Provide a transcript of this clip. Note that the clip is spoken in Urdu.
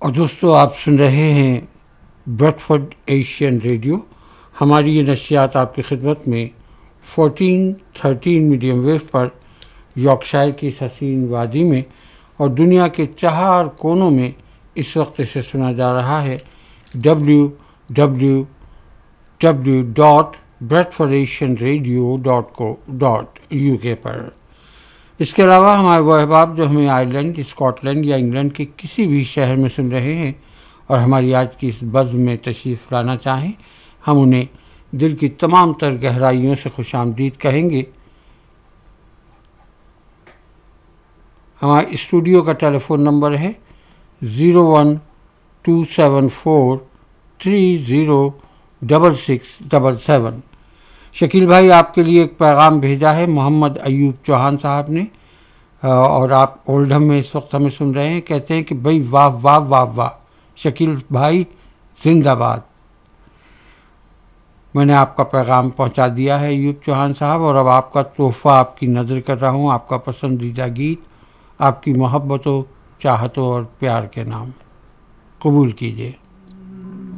اور دوستو آپ سن رہے ہیں بریڈفورڈ ایشین ریڈیو. ہماری یہ نشریات آپ کی خدمت میں 1413 میڈیم ویو پر یارکشائر کی اس حسین وادی میں اور دنیا کے 4 کونوں میں اس وقت اسے سنا جا رہا ہے www.bradfordasianradio.co.uk پر. اس کے علاوہ ہمارے وہ احباب جو ہمیں آئرلینڈ، اسکاٹ لینڈ یا انگلینڈ کے کسی بھی شہر میں سن رہے ہیں اور ہماری آج کی اس بزم میں تشریف لانا چاہیں، ہم انہیں دل کی تمام تر گہرائیوں سے خوش آمدید کہیں گے. ہمارے اسٹوڈیو کا ٹیلی فون نمبر ہے 01274306677. شکیل بھائی آپ کے لیے ایک پیغام بھیجا ہے محمد ایوب چوہان صاحب نے، اور آپ اولڈھم میں اس وقت ہمیں سن رہے ہیں. کہتے ہیں کہ بھائی واہ واہ واہ واہ، شکیل بھائی زندہ باد. میں نے آپ کا پیغام پہنچا دیا ہے ایوب چوہان صاحب، اور اب آپ کا تحفہ آپ کی نظر کر رہا ہوں. آپ کا پسندیدہ گیت آپ کی محبتوں، چاہتوں اور پیار کے نام قبول کیجیے.